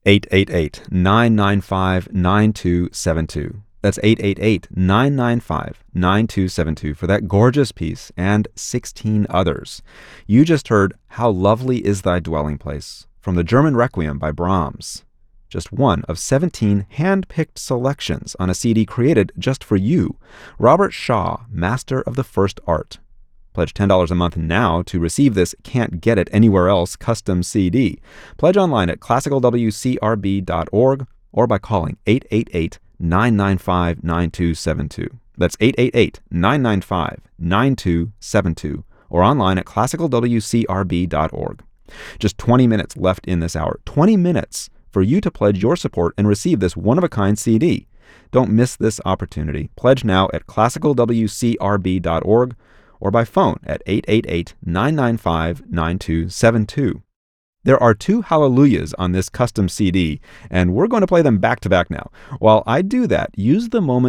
888-995-9272. That's 888-995-9272 for that gorgeous piece and 16 others. You just heard How Lovely Is Thy Dwelling Place from the German Requiem by Brahms. Just one of 17 hand-picked selections on a CD created just for you. Robert Shaw, master of the first art. Pledge $10 a month now to receive this Can't Get It Anywhere Else custom CD. Pledge online at classicalwcrb.org or by calling 888-995-9272. That's 888-995-9272 or online at classicalwcrb.org. Just 20 minutes left in this hour. 20 minutes for you to pledge your support and receive this one-of-a-kind CD. Don't miss this opportunity. Pledge now at classicalwcrb.org or by phone at 888-995-9272. There are 2 hallelujahs on this custom CD, and we're going to play them back to back now. While I do that, use the moment